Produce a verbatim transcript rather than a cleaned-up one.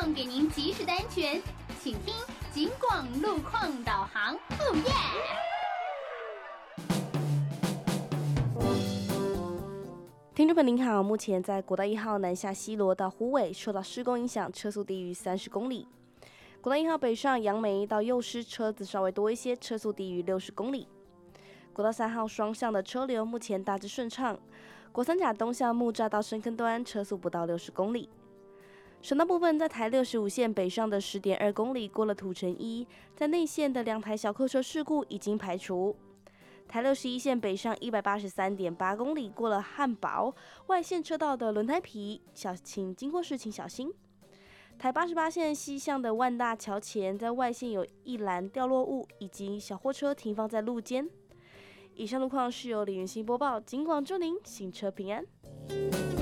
送给您及时的安全，请听警广路况导航。哦耶！ 听众朋友您好，目前在国道一号南下西螺到虎尾受到施工影响，车速低于三十公里。国道一号北上杨梅到幼师车子稍微多一些，车速低于六十公里。国道三号双向的车流目前大致顺畅，国三甲东向木栅到深坑端车速不到六十公里。省道部分，在台六十五线北上的 十点二公里过了土城一，在内线的两台小客车事故已经排除。台六十一线北上 一百八十三点八公里过了汉堡，外线车道的轮胎皮，小请经过时请小心。台八十八线西向的万大桥前，在外线有一栏掉落物以及小货车停放在路肩。以上路况是由李云熙播报，警广祝您行车平安。